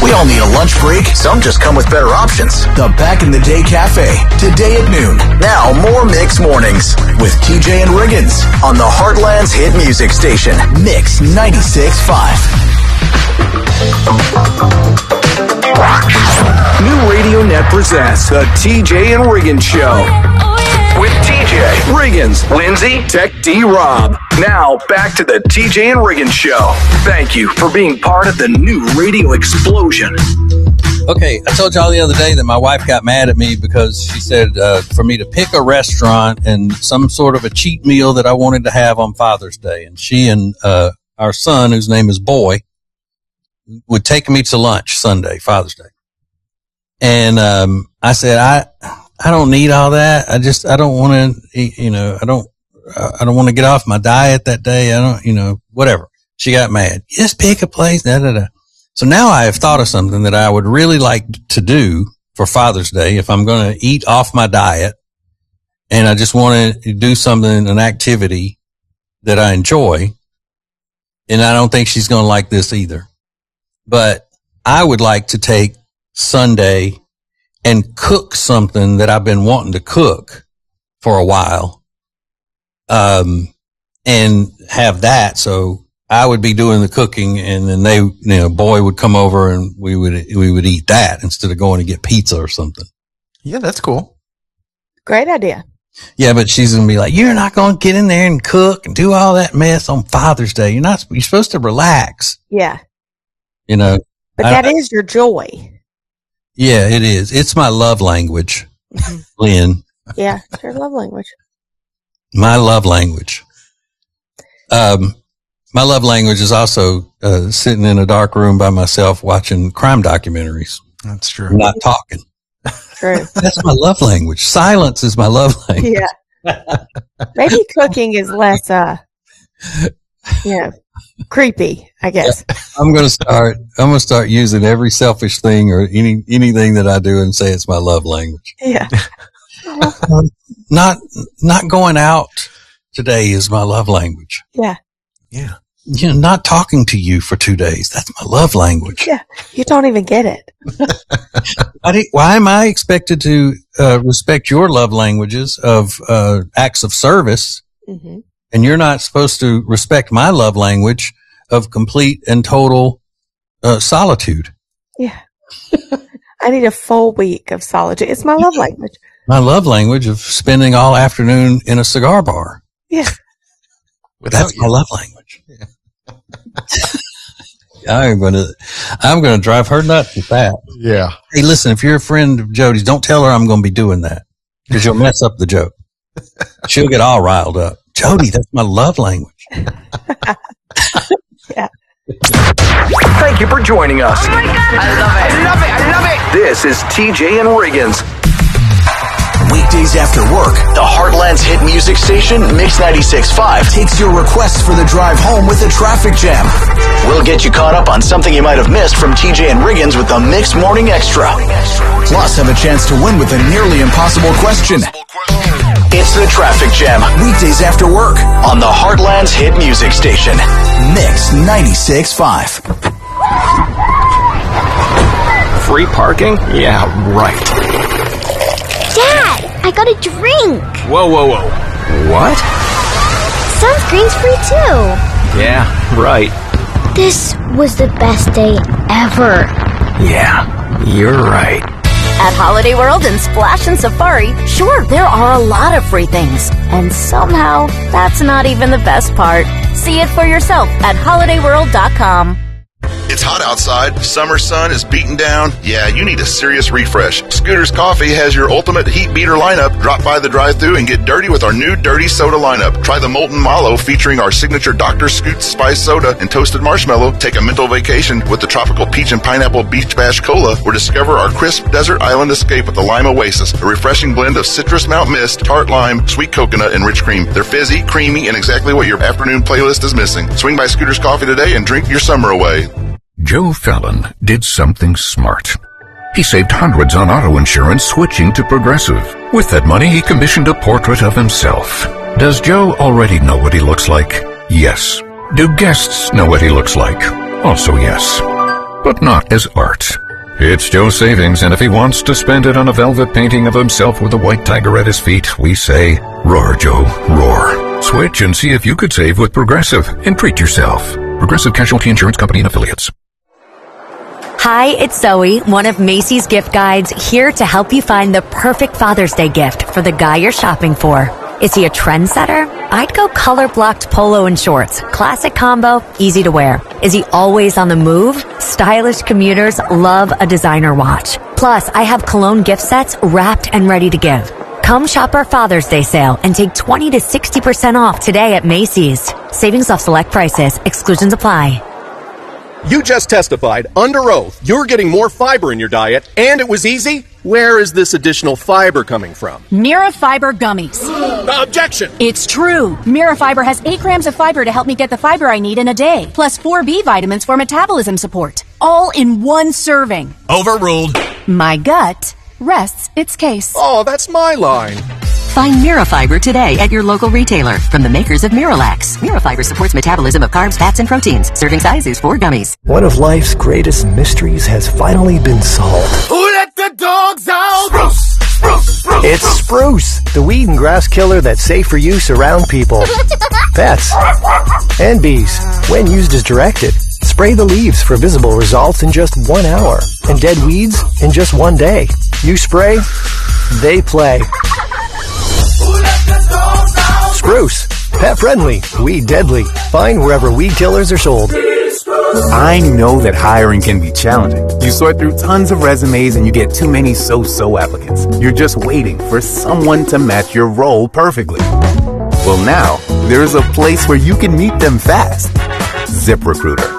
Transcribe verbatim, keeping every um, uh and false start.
We all need a lunch break. Some just come with better options. The Back in the Day Cafe, today at noon. Now, more Mix Mornings with T J and Riggins on the Heartland's hit music station, Mix ninety-six point five. New Radio Net presents the T J and Riggins Show. With T J, Riggins, Lindsay, Tech D Rob. Now, back to the T J and Riggins Show. Thank you for being part of the new radio explosion. Okay, I told y'all the other day that my wife got mad at me because she said uh, for me to pick a restaurant and some sort of a cheat meal that I wanted to have on Father's Day. And she and uh, our son, whose name is Boy, would take me to lunch Sunday, Father's Day. And um, I said, I I don't need all that. I just, I don't want to, you know, I don't, I don't want to get off my diet that day. I don't, you know, whatever. She got mad. Just pick a place. Da, da, da. So now I have thought of something that I would really like to do for Father's Day if I'm going to eat off my diet and I just want to do something, an activity that I enjoy. And I don't think she's going to like this either. But I would like to take Sunday and cook something that I've been wanting to cook for a while, um, and have that. So I would be doing the cooking, and then they, you know, Boy would come over and we would, we would eat that instead of going to get pizza or something. Yeah, that's cool. Great idea. Yeah, but she's going to be like, you're not going to get in there and cook and do all that mess on Father's Day. You're not, you're supposed to relax. Yeah. You know, but that I, is your joy. Yeah, it is. It's my love language, Lynn. Yeah, it's your love language. My love language. Um, my love language is also uh, sitting in a dark room by myself watching crime documentaries. That's true. Not talking. True. That's my love language. Silence is my love language. Yeah. Maybe cooking is less, uh, you know, creepy, I guess. Yeah, I'm going to start, I'm going to start using every selfish thing or any, anything that I do and say it's my love language. Yeah. Not, not going out today is my love language. Yeah. Yeah. You know, not talking to you for two days. That's my love language. Yeah. You don't even get it. I think, why am I expected to uh, respect your love languages of uh, acts of service? Mm-hmm. And you're not supposed to respect my love language of complete and total uh, solitude. Yeah. I need a full week of solitude. It's my love language. My love language of spending all afternoon in a cigar bar. Yeah. That's you. My love language. Yeah. I'm going to, I'm going to drive her nuts with that. Yeah. Hey, listen, if you're a friend of Jody's, don't tell her I'm going to be doing that because you'll mess up the joke. She'll get all riled up. Jody, that's my love language. Yeah. Thank you for joining us. Oh my God. I love it. I love it. I love it. This is T J and Riggins. Weekdays after work, the Heartland's hit music station, Mix ninety-six point five, takes your requests for the drive home with a traffic jam. We'll get you caught up on something you might have missed from T J and Riggins with the Mix Morning Extra. Plus, have a chance to win with a nearly impossible question. It's the Traffic Jam, weekdays after work, on the Heartland's hit music station, Mix ninety-six point five. Free parking? Yeah, right. Dad, I got a drink. Whoa, whoa, whoa. What? Sunscreen's free too. Yeah, right. This was the best day ever. Yeah, you're right. At Holiday World and Splash and Safari, sure, there are a lot of free things. And somehow, that's not even the best part. See it for yourself at holiday world dot com. It's hot outside. Summer sun is beating down. Yeah, you need a serious refresh. Scooter's Coffee has your ultimate heat beater lineup. Drop by the drive-thru and get dirty with our new Dirty Soda lineup. Try the Molten Mallow featuring our signature Doctor Scoot Spice Soda and Toasted Marshmallow. Take a mental vacation with the Tropical Peach and Pineapple Beach Bash Cola, or discover our crisp Desert Island Escape with the Lime Oasis, a refreshing blend of citrus Mount Mist, tart lime, sweet coconut, and rich cream. They're fizzy, creamy, and exactly what your afternoon playlist is missing. Swing by Scooter's Coffee today and drink your summer away. Joe Fallon did something smart. He saved hundreds on auto insurance switching to Progressive. With that money, he commissioned a portrait of himself. Does Joe already know what he looks like? Yes. Do guests know what he looks like? Also yes. but not as art. It's Joe's savings, and if he wants to spend it on a velvet painting of himself with a white tiger at his feet, we say, roar, Joe, roar. Switch and see if you could save with Progressive and treat yourself. Progressive Casualty Insurance Company and Affiliates. Hi, it's Zoe, one of Macy's gift guides, here to help you find the perfect Father's Day gift for the guy you're shopping for. Is he a trendsetter? I'd go color-blocked polo and shorts. Classic combo, easy to wear. Is he always on the move? Stylish commuters love a designer watch. Plus, I have cologne gift sets wrapped and ready to give. Come shop our Father's Day sale and take twenty to sixty percent off today at Macy's. Savings off select prices. Exclusions apply. You just testified under oath you're getting more fiber in your diet, and it was easy? Where is this additional fiber coming from? Mirafiber gummies. Objection! It's true. Mirafiber has eight grams of fiber to help me get the fiber I need in a day, plus four B vitamins for metabolism support. All in one serving. Overruled. My gut rests its case. Oh, that's my line. Find Mirafiber today at your local retailer from the makers of Miralax. Mirafiber supports metabolism of carbs, fats, and proteins. Serving size is four gummies. One of life's greatest mysteries has finally been solved. Who let the dogs out? Spruce! Spruce! Spruce! It's Spruce, the weed and grass killer that's safe for use around people, pets, and bees. When used as directed, spray the leaves for visible results in just one hour, and dead weeds in just one day. You spray, they play. Spruce, pet friendly, weed deadly. Find wherever weed killers are sold. I know that hiring can be challenging. You sort through tons of resumes and you get too many so-so applicants. You're just waiting for someone to match your role perfectly. Well, now there's a place where you can meet them fast. ZipRecruiter.